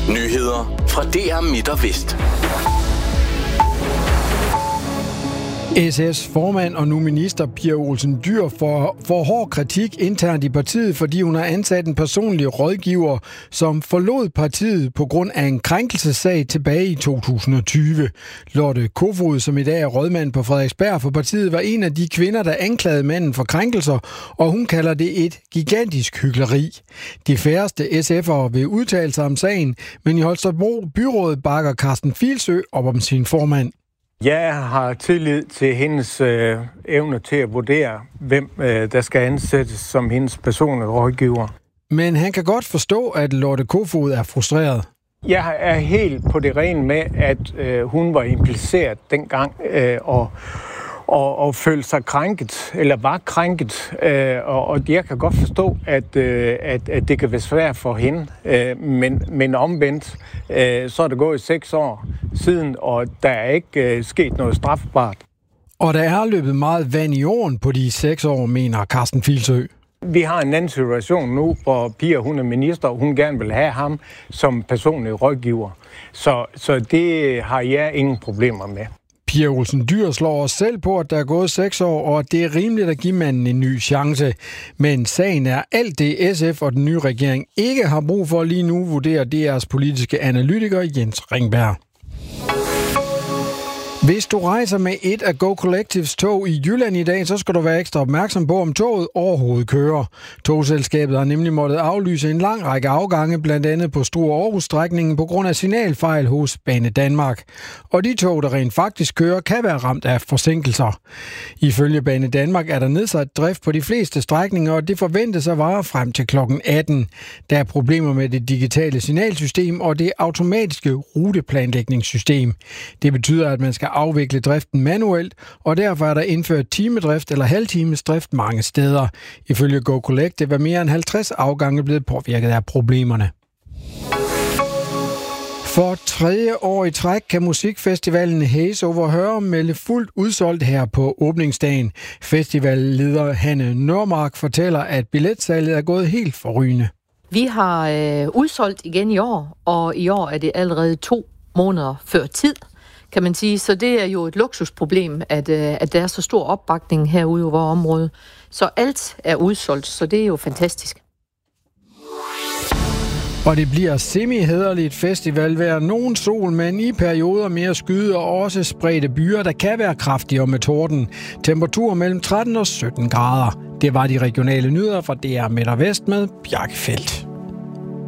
Nyheder fra DR Midt og Vest. SF's formand og nu minister Pia Olsen Dyhr får hård kritik internt i partiet, fordi hun har ansat en personlig rådgiver, som forlod partiet på grund af en krænkelsessag tilbage i 2020. Lotte Kofod, som i dag er rådmand på Frederiksberg for partiet, var en af de kvinder, der anklagede manden for krænkelser, og hun kalder det et gigantisk hykleri. De færreste SF'ere vil udtale sig om sagen, men i Holstebro byråd bakker Carsten Filsø op om sin formand. Jeg har tillid til hendes evne til at vurdere, hvem der skal ansættes som hendes personlige rådgiver. Men han kan godt forstå, at Lotte Kofod er frustreret. Jeg er helt på det rene med, at hun var impliceret dengang og følte sig krænket, eller var krænket. Og jeg kan godt forstå, at det kan være svært for hende. Men omvendt, så er det gået 6 år siden, og der er ikke sket noget strafbart. Og der er løbet meget vand i åen på de 6 år, mener Carsten Filsø. Vi har en anden situation nu, hvor Pia, hun er minister, og hun gerne vil have ham som personlig rådgiver. Så det har jeg ingen problemer med. Pia Olsen Dyhr slår os selv på, at der er gået 6 år, og at det er rimeligt at give manden en ny chance. Men sagen er alt det SF og den nye regering ikke har brug for lige nu, vurderer DR's politiske analytiker Jens Ringberg. Hvis du rejser med et af Go Collectives tog i Jylland i dag, så skal du være ekstra opmærksom på, om toget overhovedet kører. Togselskabet har nemlig måttet aflyse en lang række afgange, blandt andet på Struer-Aarhus-strækningen på grund af signalfejl hos Banedanmark. Og de tog, der rent faktisk kører, kan være ramt af forsinkelser. Ifølge Banedanmark er der nedsat drift på de fleste strækninger, og det forventes at vare frem til kl. 18. Der er problemer med det digitale signalsystem og det automatiske ruteplanlægningssystem. Det betyder, at man skal afvikle driften manuelt, og derfor er der indført timedrift eller halvtimesdrift mange steder. Ifølge Go Collective er mere end 50 afgange blevet påvirket af problemerne. For 3. år i træk kan musikfestivalen Haze Over Hør melde fuldt udsolgt her på åbningsdagen. Festivalleder Hanne Nørmark fortæller, at billetsalget er gået helt forrygende. Vi har udsolgt igen i år, og i år er det allerede 2 måneder før tid, kan man sige. Så det er jo et luksusproblem, at der er så stor opbakning herude i vores område. Så alt er udsolgt, så det er jo fantastisk. Og det bliver semi-hæderligt festivalvejr. Nogen sol, men i perioder mere skyde og også spredte byer, der kan være kraftigere med torden. Temperatur mellem 13 og 17 grader. Det var de regionale nyheder fra DR Midt og Vest med Bjarke Feldt.